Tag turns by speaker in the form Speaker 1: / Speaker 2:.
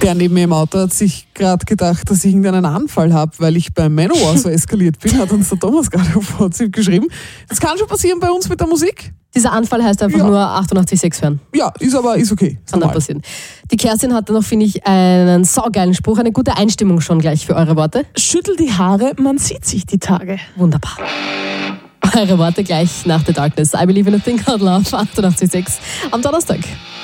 Speaker 1: Der neben mir im Auto hat sich gerade gedacht, dass ich irgendeinen Anfall habe, weil ich beim Manowar so eskaliert bin, hat uns der Thomas gerade auf WhatsApp geschrieben. Das kann schon passieren bei uns mit der Musik.
Speaker 2: Dieser Anfall heißt einfach nur 88,6 hören.
Speaker 1: Ja, ist okay.
Speaker 2: Kann dann passieren. Die Kerstin hatte noch, finde ich, einen saugeilen Spruch, eine gute Einstimmung schon gleich für eure Worte.
Speaker 3: Schüttel die Haare, man sieht sich die Tage.
Speaker 2: Wunderbar. Eure Worte gleich nach The Darkness. I Believe in a Thing Called Love, 88,6 am Donnerstag.